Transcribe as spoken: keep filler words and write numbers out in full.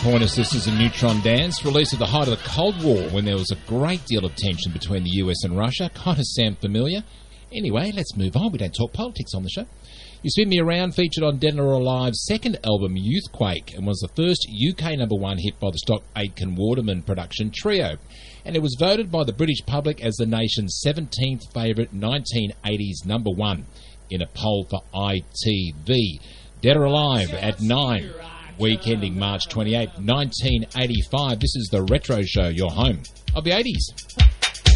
Pointers, this is a Neutron Dance, released at the height of the Cold War when there was a great deal of tension between the U S and Russia. Kind of sound familiar. Anyway, let's move on. We don't talk politics on the show. You Spin Me Around featured on Dead or Alive's second album, Youthquake, and was the first U K number one hit by the Stock Aitken Waterman production trio. And it was voted by the British public as the nation's seventeenth favourite nineteen eighties number one in a poll for I T V. Dead or Alive at nine, week ending March twenty-eighth, nineteen eighty-five. This is the Retro Show, your home of the eighties.